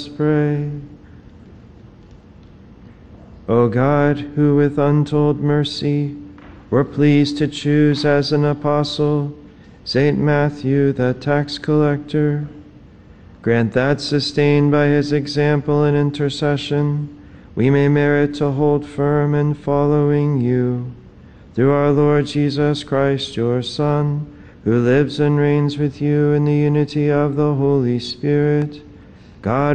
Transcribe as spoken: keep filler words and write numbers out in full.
Pray. O God, who with untold mercy were pleased to choose as an apostle Saint Matthew the tax collector, grant that, sustained by his example and intercession, we may merit to hold firm in following you. Through our Lord Jesus Christ, your Son, who lives and reigns with you in the unity of the Holy Spirit, God,